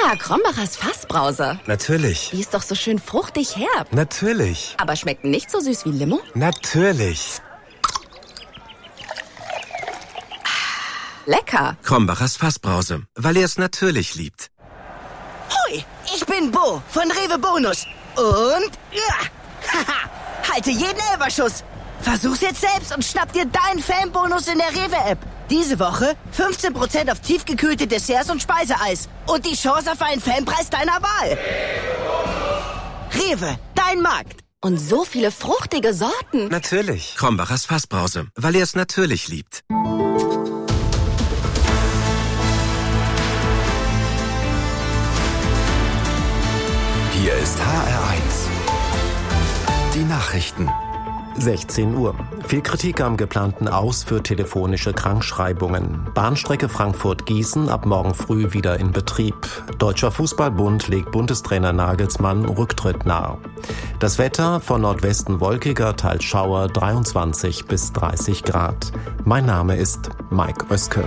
Krombacher Fassbrause. Natürlich. Die ist doch so schön fruchtig herb. Natürlich. Aber schmeckt nicht so süß wie Limo? Natürlich. Lecker. Krombachers Fassbrause, weil er es natürlich liebt. Hoi, ich bin Bo von Rewe Bonus. Und halte jeden Elberschuss. Versuch's jetzt selbst und schnapp dir deinen Fanbonus in der Rewe-App. Diese Woche 15% auf tiefgekühlte Desserts und Speiseeis. Und die Chance auf einen Fanpreis deiner Wahl. Rewe, dein Markt. Und so viele fruchtige Sorten. Natürlich. Krombachers Fassbrause, weil er es natürlich liebt. Hier ist HR1. Die Nachrichten. 16 Uhr. Viel Kritik am geplanten Aus für telefonische Krankschreibungen. Bahnstrecke Frankfurt-Gießen ab morgen früh wieder in Betrieb. Deutscher Fußballbund legt Bundestrainer Nagelsmann Rücktritt nahe. Das Wetter von Nordwesten wolkiger, teils Schauer, 23 bis 30 Grad. Mein Name ist Mike Oeske.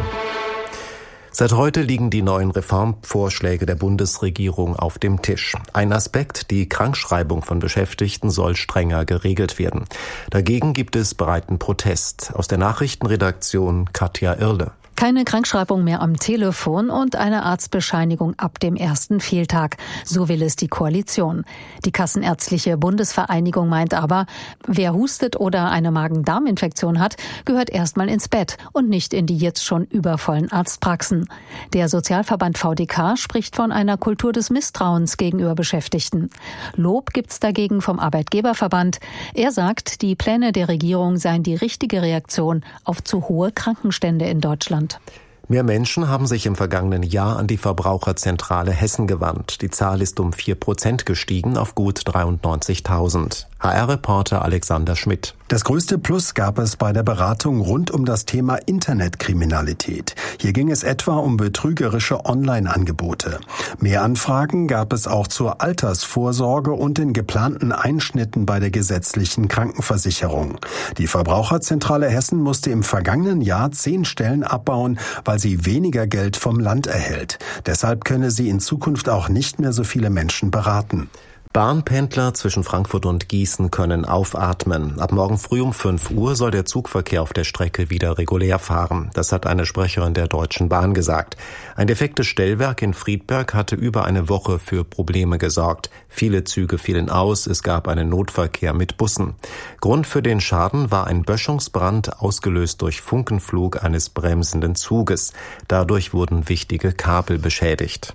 Seit heute liegen die neuen Reformvorschläge der Bundesregierung auf dem Tisch. Ein Aspekt, die Krankschreibung von Beschäftigten soll strenger geregelt werden. Dagegen gibt es breiten Protest. Aus der Nachrichtenredaktion Katja Irle. Keine Krankschreibung mehr am Telefon und eine Arztbescheinigung ab dem ersten Fehltag. So will es die Koalition. Die Kassenärztliche Bundesvereinigung meint aber, wer hustet oder eine Magen-Darm-Infektion hat, gehört erstmal ins Bett und nicht in die jetzt schon übervollen Arztpraxen. Der Sozialverband VDK spricht von einer Kultur des Misstrauens gegenüber Beschäftigten. Lob gibt's dagegen vom Arbeitgeberverband. Er sagt, die Pläne der Regierung seien die richtige Reaktion auf zu hohe Krankenstände in Deutschland. Mehr Menschen haben sich im vergangenen Jahr an die Verbraucherzentrale Hessen gewandt. Die Zahl ist um 4% gestiegen auf gut 93.000. HR-Reporter Alexander Schmidt. Das größte Plus gab es bei der Beratung rund um das Thema Internetkriminalität. Hier ging es etwa um betrügerische Online-Angebote. Mehr Anfragen gab es auch zur Altersvorsorge und den geplanten Einschnitten bei der gesetzlichen Krankenversicherung. Die Verbraucherzentrale Hessen musste im vergangenen Jahr 10 Stellen abbauen, weil sie weniger Geld vom Land erhält. Deshalb könne sie in Zukunft auch nicht mehr so viele Menschen beraten. Bahnpendler zwischen Frankfurt und Gießen können aufatmen. Ab morgen früh um 5 Uhr soll der Zugverkehr auf der Strecke wieder regulär fahren. Das hat eine Sprecherin der Deutschen Bahn gesagt. Ein defektes Stellwerk in Friedberg hatte über eine Woche für Probleme gesorgt. Viele Züge fielen aus, es gab einen Notverkehr mit Bussen. Grund für den Schaden war ein Böschungsbrand, ausgelöst durch Funkenflug eines bremsenden Zuges. Dadurch wurden wichtige Kabel beschädigt.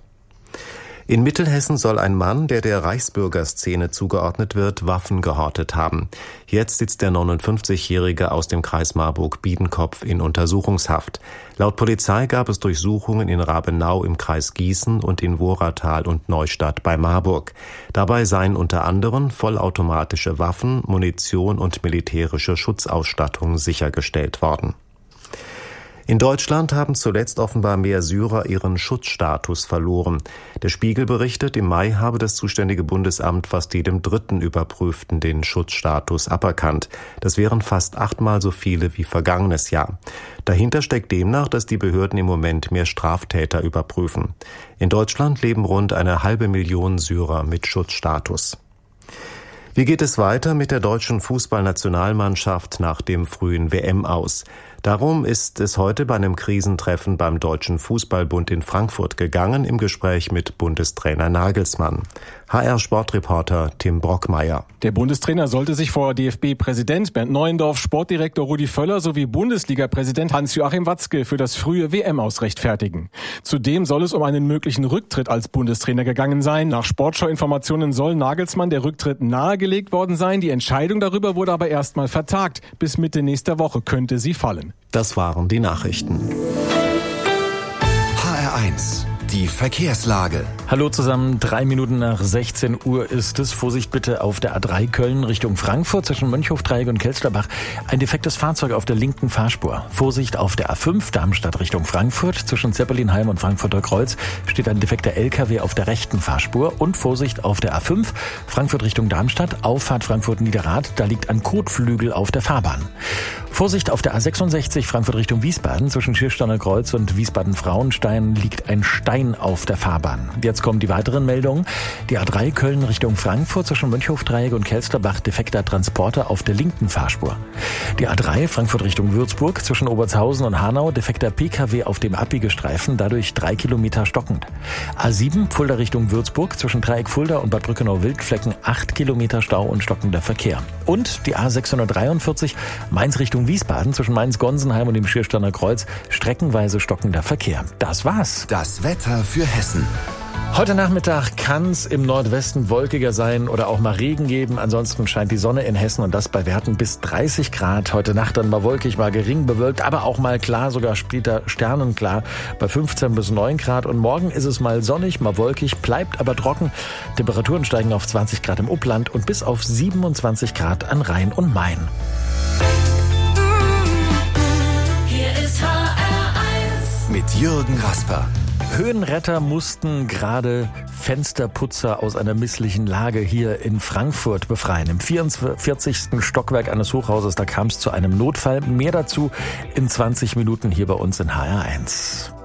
In Mittelhessen soll ein Mann, der Reichsbürgerszene zugeordnet wird, Waffen gehortet haben. Jetzt sitzt der 59-Jährige aus dem Kreis Marburg-Biedenkopf in Untersuchungshaft. Laut Polizei gab es Durchsuchungen in Rabenau im Kreis Gießen und in Woratal und Neustadt bei Marburg. Dabei seien unter anderem vollautomatische Waffen, Munition und militärische Schutzausstattung sichergestellt worden. In Deutschland haben zuletzt offenbar mehr Syrer ihren Schutzstatus verloren. Der Spiegel berichtet, im Mai habe das zuständige Bundesamt fast jedem dritten Überprüften den Schutzstatus aberkannt. Das wären fast 8-mal so viele wie vergangenes Jahr. Dahinter steckt demnach, dass die Behörden im Moment mehr Straftäter überprüfen. In Deutschland leben rund 500.000 Syrer mit Schutzstatus. Wie geht es weiter mit der deutschen Fußballnationalmannschaft nach dem frühen WM-Aus? Darum ist es heute bei einem Krisentreffen beim Deutschen Fußballbund in Frankfurt gegangen, im Gespräch mit Bundestrainer Nagelsmann. HR-Sportreporter Tim Brockmeier. Der Bundestrainer sollte sich vor DFB-Präsident Bernd Neuendorf, Sportdirektor Rudi Völler sowie Bundesliga-Präsident Hans-Joachim Watzke für das frühe WM-Aus rechtfertigen. Zudem soll es um einen möglichen Rücktritt als Bundestrainer gegangen sein. Nach Sportschau-Informationen soll Nagelsmann der Rücktritt nahegelegt worden sein. Die Entscheidung darüber wurde aber erstmal vertagt. Bis Mitte nächster Woche könnte sie fallen. Das waren die Nachrichten. HR1, die Verkehrslage. Hallo zusammen, 3 Minuten nach 16 Uhr ist es. Vorsicht bitte auf der A3 Köln Richtung Frankfurt zwischen Mönchhofdreieck und Kelsterbach. Ein defektes Fahrzeug auf der linken Fahrspur. Vorsicht auf der A5 Darmstadt Richtung Frankfurt zwischen Zeppelinheim und Frankfurter Kreuz steht ein defekter LKW auf der rechten Fahrspur. Und Vorsicht auf der A5 Frankfurt Richtung Darmstadt, Auffahrt Frankfurt-Niederrad, da liegt ein Kotflügel auf der Fahrbahn. Vorsicht auf der A66 Frankfurt Richtung Wiesbaden zwischen Schirsteiner Kreuz und Wiesbaden-Frauenstein liegt ein Stein Stein auf der Fahrbahn. Jetzt kommen die weiteren Meldungen. Die A3 Köln Richtung Frankfurt zwischen Mönchhofdreieck und Kelsterbach defekter Transporter auf der linken Fahrspur. Die A3 Frankfurt Richtung Würzburg zwischen Obertshausen und Hanau defekter PKW auf dem Abbiegestreifen, dadurch 3 Kilometer stockend. A7 Fulda Richtung Würzburg zwischen Dreieck Fulda und Bad Brückenau-Wildflecken 8 Kilometer Stau und stockender Verkehr. Und die A643 Mainz Richtung Wiesbaden zwischen Mainz-Gonsenheim und dem Schiersteiner Kreuz streckenweise stockender Verkehr. Das war's. Das Wetter für Hessen. Heute Nachmittag kann es im Nordwesten wolkiger sein oder auch mal Regen geben. Ansonsten scheint die Sonne in Hessen und das bei Werten bis 30 Grad. Heute Nacht dann mal wolkig, mal gering bewölkt, aber auch mal klar, sogar später sternenklar bei 15 bis 9 Grad. Und morgen ist es mal sonnig, mal wolkig, bleibt aber trocken. Temperaturen steigen auf 20 Grad im Upland und bis auf 27 Grad an Rhein und Main. Hier ist HR1 mit Jürgen Rasper. Höhenretter mussten gerade Fensterputzer aus einer misslichen Lage hier in Frankfurt befreien. Im 44. Stockwerk eines Hochhauses, da kam es zu einem Notfall. Mehr dazu in 20 Minuten hier bei uns in HR1.